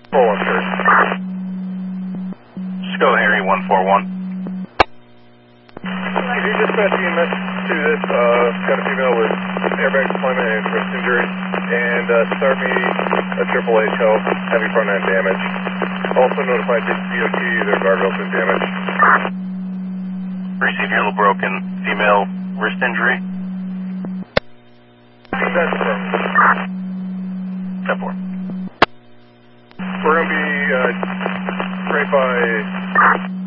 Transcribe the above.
4-1, sir. Sco Harry 141. Could you dispatch EMS to this? Got a female with airbag deployment and wrist injury, and start me a AAA tow, heavy front end damage. Also notify DOT their guardrail's been damaged. Receive handle broken, female wrist injury. That's from. 10-4. We're going to be right by